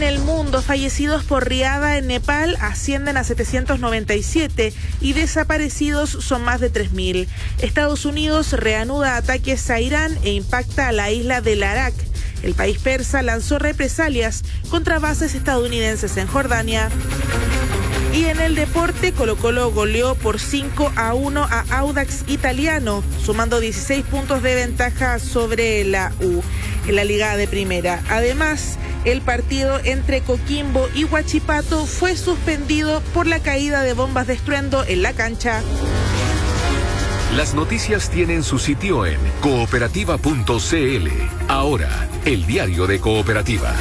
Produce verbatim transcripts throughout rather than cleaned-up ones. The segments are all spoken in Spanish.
En el mundo, fallecidos por riada en Nepal ascienden a setecientos noventa y siete y desaparecidos son más de tres mil. Estados Unidos reanuda ataques a Irán e impacta a la isla de Larak. El país persa lanzó represalias contra bases estadounidenses en Jordania. Y en el deporte, Colo-Colo goleó por cinco a uno a Audax Italiano, sumando dieciséis puntos de ventaja sobre la U en la Liga de Primera. Además, el partido entre Coquimbo y Huachipato fue suspendido por la caída de bombas de estruendo en la cancha. Las noticias tienen su sitio en cooperativa punto c l. Ahora, el diario de Cooperativa.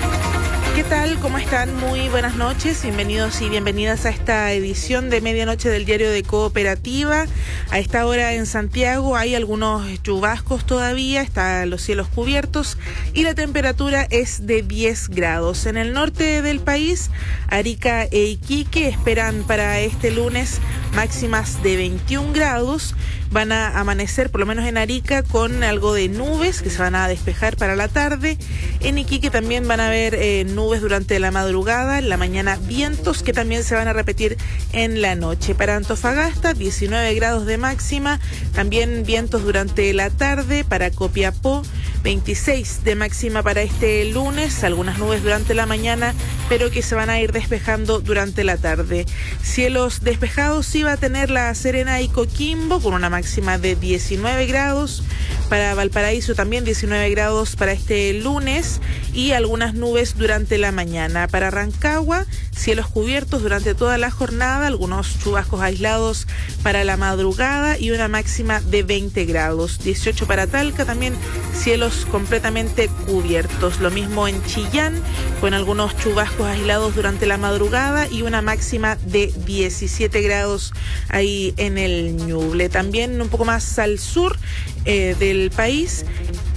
¿Qué tal? ¿Cómo están? Muy buenas noches. Bienvenidos y bienvenidas a esta edición de medianoche del diario de Cooperativa. A esta hora en Santiago hay algunos chubascos todavía, están los cielos cubiertos y la temperatura es de diez grados. En el norte del país, Arica e Iquique esperan para este lunes máximas de veintiún grados. Van a amanecer, por lo menos en Arica, con algo de nubes que se van a despejar para la tarde. En Iquique también van a haber eh, nubes durante la madrugada, en la mañana vientos que también se van a repetir en la noche. Para Antofagasta, diecinueve grados de máxima, también vientos durante la tarde. Para Copiapó, veintiséis de máxima para este lunes, algunas nubes durante la mañana, pero que se van a ir despejando durante la tarde. Cielos despejados sí va a tener La Serena y Coquimbo, con una máxima de diecinueve grados. Para Valparaíso también diecinueve grados para este lunes y algunas nubes durante la mañana. Para Rancagua, cielos cubiertos durante toda la jornada, algunos chubascos aislados para la madrugada y una máxima de veinte grados. dieciocho para Talca, también cielos completamente cubiertos. Lo mismo en Chillán, con algunos chubascos aislados durante la madrugada y una máxima de diecisiete grados ahí en el Ñuble. También un poco más al sur eh, del país,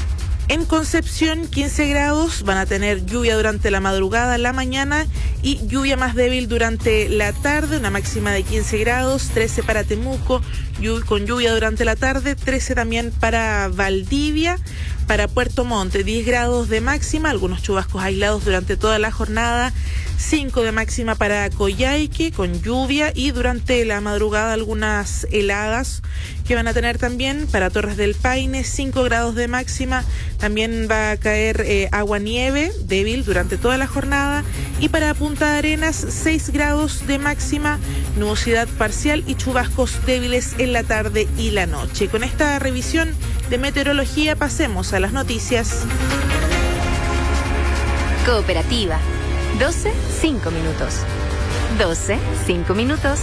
en Concepción, quince grados, van a tener lluvia durante la madrugada, la mañana y lluvia más débil durante la tarde, una máxima de quince grados, trece para Temuco, con lluvia durante la tarde, trece también para Valdivia. Para Puerto Montt, diez grados de máxima, algunos chubascos aislados durante toda la jornada, cinco de máxima para Coyhaique, con lluvia y durante la madrugada algunas heladas que van a tener también. Para Torres del Paine, cinco grados de máxima, también va a caer eh, agua nieve débil durante toda la jornada. Y para Punta Arenas, seis grados de máxima, nubosidad parcial y chubascos débiles en la tarde y la noche. Con esta revisión de meteorología pasemos a las noticias. Cooperativa, doce, cinco minutos. doce, cinco minutos.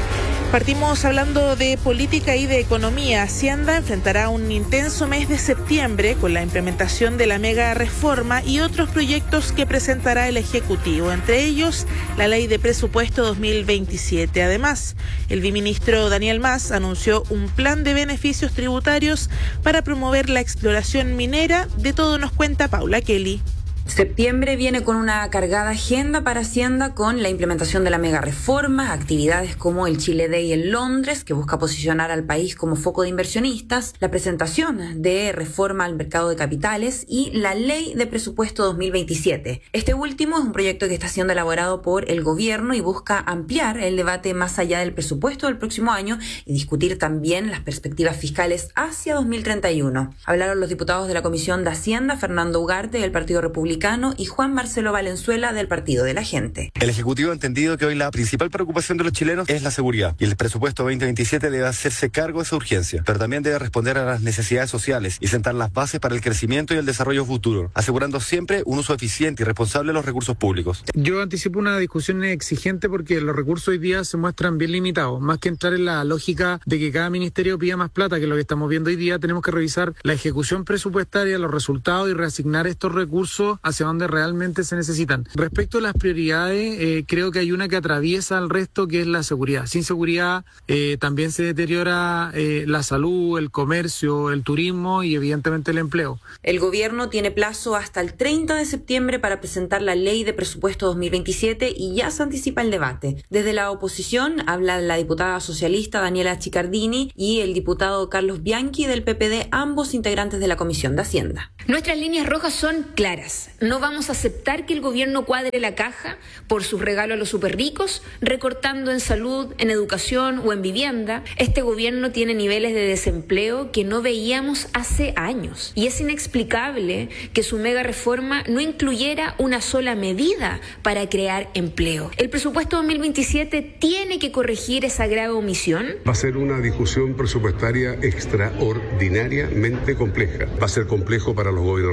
Partimos hablando de política y de economía. Hacienda enfrentará un intenso mes de septiembre con la implementación de la mega reforma y otros proyectos que presentará el Ejecutivo, entre ellos la Ley de Presupuesto dos mil veintisiete. Además, el viceministro Daniel Mas anunció un plan de beneficios tributarios para promover la exploración minera. De todo nos cuenta Paula Kelly. Septiembre viene con una cargada agenda para Hacienda con la implementación de la mega reforma, actividades como el Chile Day en Londres, que busca posicionar al país como foco de inversionistas, la presentación de reforma al mercado de capitales y la Ley de Presupuesto dos mil veintisiete. Este último es un proyecto que está siendo elaborado por el gobierno y busca ampliar el debate más allá del presupuesto del próximo año y discutir también las perspectivas fiscales hacia dos mil treinta y uno. Hablaron los diputados de la Comisión de Hacienda, Fernando Ugarte del Partido Republicano y Juan Marcelo Valenzuela del Partido de la Gente. El Ejecutivo ha entendido que hoy la principal preocupación de los chilenos es la seguridad y el presupuesto veinte veintisiete debe hacerse cargo de esa urgencia, pero también debe responder a las necesidades sociales y sentar las bases para el crecimiento y el desarrollo futuro, asegurando siempre un uso eficiente y responsable de los recursos públicos. Yo anticipo una discusión exigente porque los recursos hoy día se muestran bien limitados. Más que entrar en la lógica de que cada ministerio pida más plata, que es lo que estamos viendo hoy día, tenemos que revisar la ejecución presupuestaria, los resultados y reasignar estos recursos hacia donde realmente se necesitan. Respecto a las prioridades, eh, creo que hay una que atraviesa al resto, que es la seguridad. Sin seguridad eh, también se deteriora eh, la salud, el comercio, el turismo y evidentemente el empleo. El gobierno tiene plazo hasta el treinta de septiembre para presentar la Ley de Presupuesto dos mil veintisiete y ya se anticipa el debate. Desde la oposición habla la diputada socialista Daniela Chicardini y el diputado Carlos Bianchi del P P D, ambos integrantes de la Comisión de Hacienda. Nuestras líneas rojas son claras. No vamos a aceptar que el gobierno cuadre la caja por sus regalos a los superricos, recortando en salud, en educación o en vivienda. Este gobierno tiene niveles de desempleo que no veíamos hace años. Y es inexplicable que su mega reforma no incluyera una sola medida para crear empleo. El presupuesto dos mil veintisiete tiene que corregir esa grave omisión. Va a ser una discusión presupuestaria extraordinariamente compleja. Va a ser complejo para los gobiernos